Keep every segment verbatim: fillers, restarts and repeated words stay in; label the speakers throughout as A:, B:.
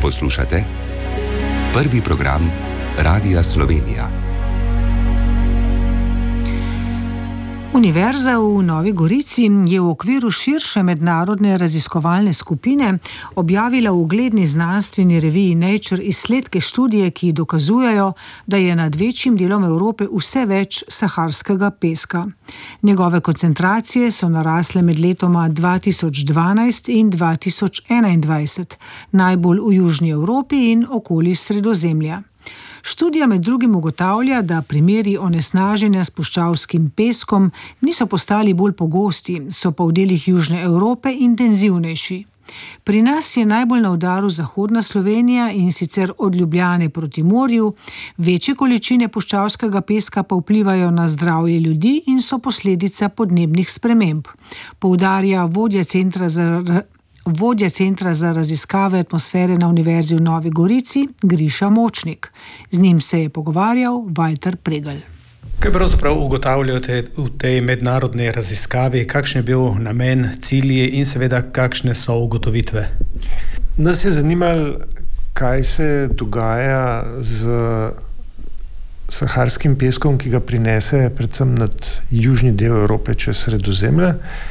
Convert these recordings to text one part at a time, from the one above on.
A: Poslušate prvi program Radia Slovenija.
B: Univerza v Novi Gorici je v okviru širše mednarodne raziskovalne skupine objavila v ugledni znanstveni reviji Nature izsledke študije, ki dokazujejo, da je nad večjim delom Evrope vse več saharskega peska. Njegove koncentracije so narasle med letoma dva tisoč dvanajst in dva tisoč enaindvajset, najbolj v Južni Evropi in okoli Sredozemlja. Študija med drugim ugotavlja, da primeri onesnaženja s puščavskim peskom niso postali bolj pogosti, so pa v delih Južne Evrope intenzivnejši. Pri nas je najbolj na udaru zahodna Slovenija in sicer od Ljubljane proti morju, večje količine puščavskega peska pa vplivajo na zdravje ljudi in so posledica podnebnih sprememb, poudarja vodja centra za Vodja Centra za raziskave atmosfere na Univerzi v Novi Gorici, Griša Močnik. Z njim se je pogovarjal Walter Pregl.
C: Kaj pravzaprav ugotavljate v tej mednarodni raziskavi? Kakšen je bil namen, cilji in seveda kakšne so ugotovitve?
D: Nas je zanimalo, kaj se dogaja z saharskim peskom, ki ga prinese predvsem nad južni del Evrope čez Sredozemlje.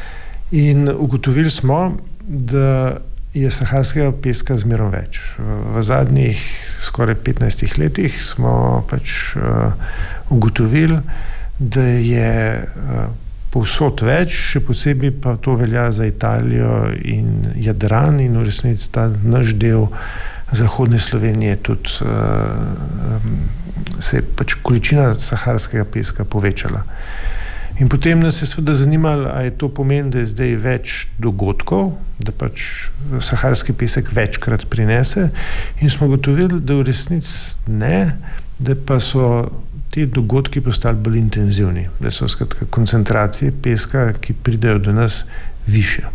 D: In ugotovili smo, da je saharskega peska zmerom več. V zadnjih skoraj petnajstih letih smo pač uh, ugotovili, da je uh, povsod več, še posebej pa to velja za Italijo in Jadran in v resnici ta naš del zahodne Slovenije tudi uh, um, se je pač količina saharskega peska povečala. In potem nas je seveda zanimalo, a je to pomeni, da je zdaj več dogodkov, da pač saharski pesek večkrat prinese, in smo gotovili, da v resnici ne, da pa so ti dogodki postali bolj intenzivni, da so skratka koncentracije peska, ki pridejo do nas, višje.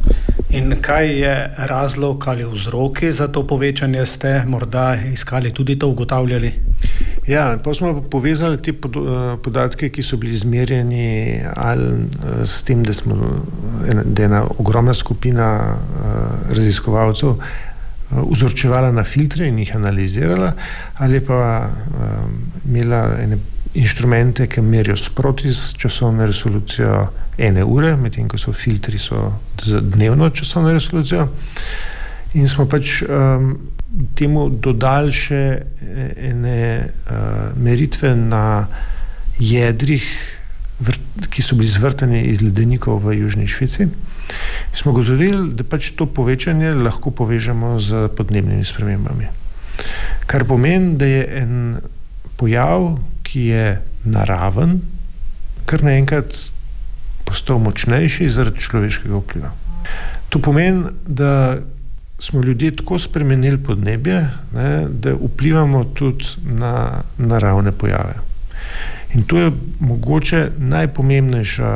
C: In kaj je razlog ali vzroki za to povečanje, ste morda iskali tudi to, ugotavljali?
D: Ja, pa smo povezali te podatke, ki so bili izmerjeni ali s tem, da, smo, da je ena ogromna skupina raziskovalcev vzorčevala na filtre in jih analizirala, ali pa imela ene inštrumente, ki merijo sproti s časovno resolucijo ene ure, medtem ko so filtri so z dnevno časovno resolucijo. In smo pač um, temu dodali še ene uh, meritve na jedrih, vrt, ki so bili zvrtani iz ledenikov v Južni Švici. In smo gotovili, da pač to povečanje lahko povežemo z podnebnimi spremembami. Kar pomeni, da je en pojav, ki je naraven, kar naenkrat postal močnejši zaradi človeškega vpliva. To pomeni, da smo ljudje tako spremenili podnebje, ne, da vplivamo tudi na naravne pojave. In to je mogoče najpomembnejša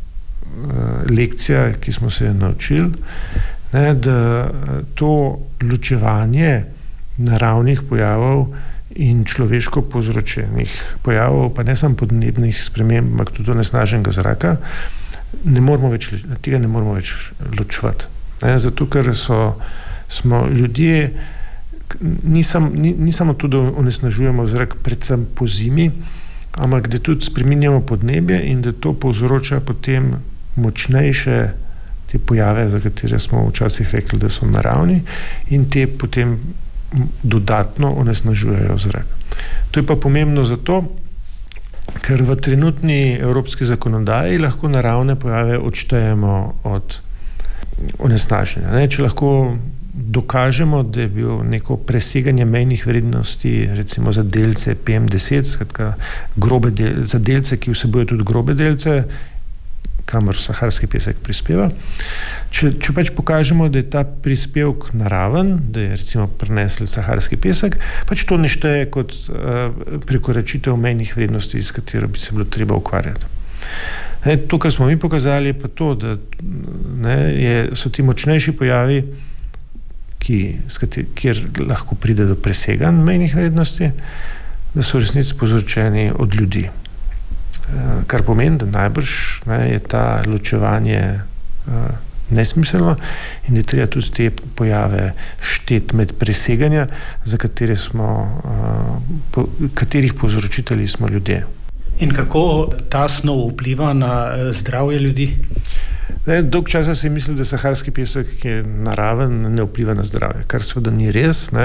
D: uh, lekcija, ki smo se jo naučili, ne, da to ločevanje naravnih pojavov in človeško povzročenih pojavov, pa ne samo podnebnih sprememb, ampak tudi onesnaženega zraka, ne moramo več, tega ne moramo več ločevati. Ne, zato, ker so, smo ljudje, ni, sam, ni, ni samo to, da onesnažujemo zrak predvsem po zimi, ampak da tudi spreminjamo podnebje in da to povzroča potem močnejše te pojave, za katere smo včasih rekli, da so naravni, in te potem dodatno onesnažujejo zrak. To je pa pomembno zato, ker v trenutni evropski zakonodaji lahko naravne pojave odštejemo od onesnaženja. Ne, če lahko dokažemo, da je bilo neko preseganje mejnih vrednosti, recimo za delce P M deset, skratka grobe del, za delce, ki vsebujejo tudi grobe delce, kamor saharski pesek prispeva. Če, če pač pokažemo, da je ta prispevek naraven, da je recimo prinesel saharski pesek, pač to ne šteje kot uh, prekoračitev mejnih vrednosti, s katero bi se bilo treba ukvarjati. Ne, to, kar smo mi pokazali, je pa to, da ne, je, so ti močnejši pojavi, ki, kateri, kjer lahko pride do preseganj mejnih vrednosti, da so v resnici povzročeni od ljudi. Kar pomeni, da najbrž ne, je ta ločevanje uh, nesmiselno in da je treba tudi te pojave šteti med preseganja, za katere smo, po, katerih povzročitelji smo ljudje.
C: In kako ta snov vpliva na zdravje ljudi?
D: Ne, dolg časa se je mislil, da saharski pesek je naraven, ne vpliva na zdravje, kar seveda ni res. Ne.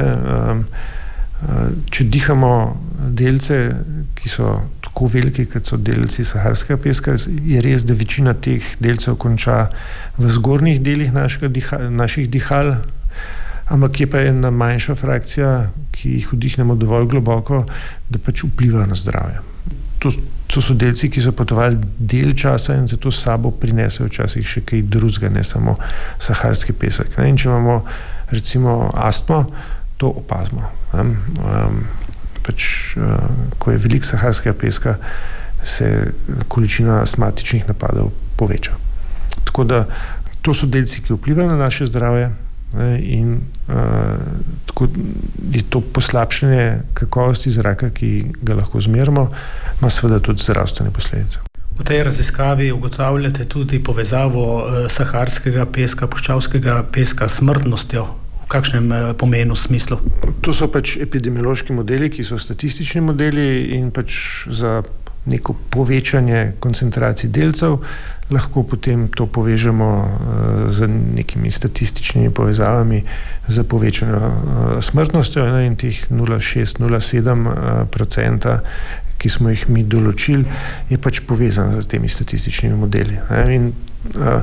D: Če dihamo delce, ki so tako veliki, kot so delci saharskega peska, je res, da večina teh delcev konča v zgornjih delih diha, naših dihal, ampak je pa ena manjša frakcija, ki jih vdihnemo dovolj globoko, da pač vpliva na zdravje. To, to so delci, ki so potovali del časa in zato s sabo prinesejo včasih še kaj drugega, ne samo saharski pesek. Ne? In če imamo recimo astmo, to opazimo. Um, pač, uh, ko je velik saharskega peska, se količina astmatičnih napadov poveča. Tako da to so delci, ki vplivajo na naše zdravje, ne, in uh, tako je to poslabšanje kakovosti zraka, ki ga lahko zmerimo, ima seveda tudi zdravstvene posledice.
C: V tej raziskavi ugotavljate tudi povezavo uh, saharskega peska, puščavskega peska s smrtnostjo. V kakšnem pomenu, smislu?
D: To so pač epidemiološki modeli, ki so statistični modeli in pač za neko povečanje koncentracij delcev lahko potem to povežemo uh, z nekimi statističnimi povezavami za povečanjo uh, smrtnostjo, ne, in teh nula celih šest do nula celih sedem odstotka, ki smo jih mi določili, je pač povezan z temi statističnimi modeli. Ne, in uh,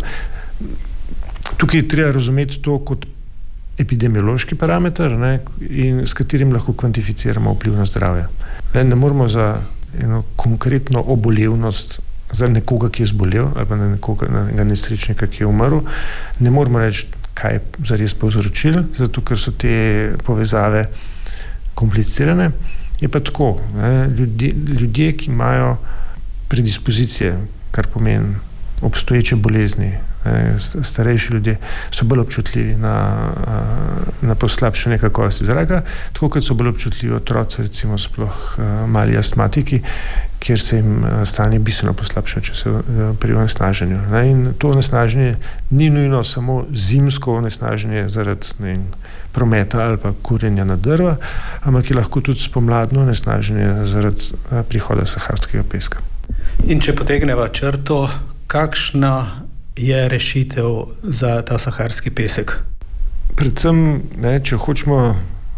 D: tukaj je treba razumeti to kot epidemiološki parameter, ne, in s katerim lahko kvantificiramo vpliv na zdravje. Ne, ne moramo za eno konkretno obolevnost, za nekoga, ki je zbolel, ali pa na nekoga, na nekega nesrečnika, ki je umrl, ne moramo reči, kaj je zares povzročilo, zato ker so te povezave komplicirane. Je pa tako, ne, ljudje, ljudje, ki imajo predispozicije, kar pomeni obstoječe bolezni, starejši ljudje so bolj občutljivi na, na poslabšanje kakovosti zraka, tako kot so bolj občutljivi otroci, recimo sploh mali astmatiki, kjer se jim stanje bistveno poslabša, če se pri onesnaženju. In to onesnaženje ni nujno samo zimsko onesnaženje zaradi ne, prometa ali pa kurjenja na drva, ampak je lahko tudi spomladno onesnaženje zaradi prihoda saharskega peska.
C: In če potegneva črto, kakšna je rešitev za ta saharski pesek?
D: Predvsem, ne, če hočemo uh,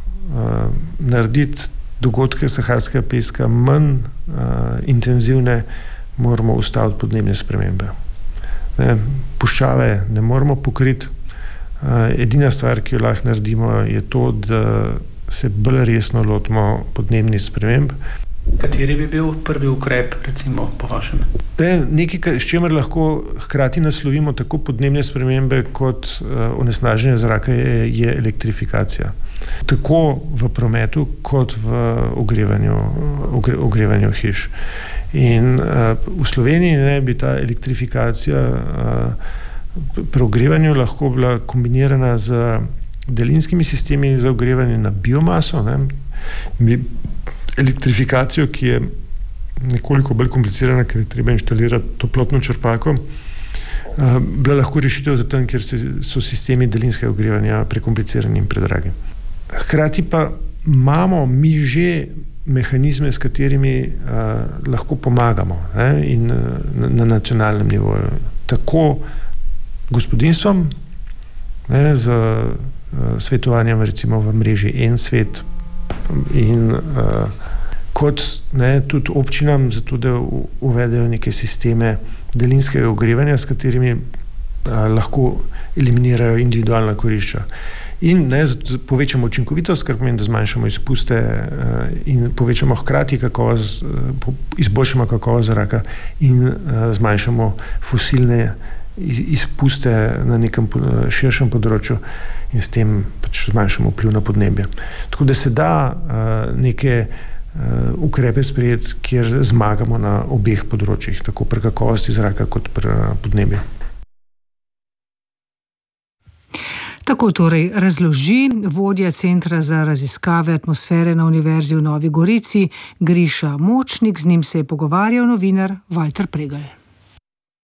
D: narediti dogodke saharskega peska manj uh, intenzivne, moramo ustaviti podnebne spremembe. Ne, puščave ne moramo pokriti. Uh, edina stvar, ki jo lahko naredimo, je to, da se bolj resno lotimo podnebnih sprememb.
C: Kateri bi bil prvi ukrep, recimo, po vašem?
D: Nekaj, s čemer lahko hkrati naslovimo tako podnebne spremembe kot uh, onesnaženje zraka, je, je elektrifikacija. Tako v prometu, kot v ogrevanju, ogre, ogrevanju hiš. In uh, v Sloveniji ne, bi ta elektrifikacija uh, pri ogrevanju lahko bila kombinirana z daljinskimi sistemi za ogrevanje na biomaso, ne. Mi elektrifikacijo, ki je nekoliko bolj komplicirana, ker je treba inštalirati toplotno črpalko, bila lahko rešitev za tam, kjer so sistemi daljinskega ogrevanja prekomplicirani in predragi. Hkrati pa imamo mi že mehanizme, s katerimi uh, lahko pomagamo, ne, in na, na nacionalnem nivoju. Tako gospodinstvom, ne, z uh, svetovanjem recimo v mreži En svet in uh, kot ne, tudi občinam, zato da uvedejo neke sisteme daljinskega ogrevanja, s katerimi a, lahko eliminirajo individualna kurišča. In ne, povečamo učinkovitost, kar pomeni, da zmanjšamo izpuste a, in povečamo hkrati kakovost, izboljšamo kakovost zraka in a, zmanjšamo fosilne izpuste na nekem širšem področju in s tem pač zmanjšamo vpliv na podnebje. Tako da se da a, neke ukrepe sprejeti, kjer zmagamo na obeh področjih, tako pri kakovosti zraka kot pri podnebju.
B: Tako torej razloži vodja Centra za raziskave atmosfere na Univerzi v Novi Gorici Griša Močnik, z njim se je pogovarjal novinar Valter Pregl.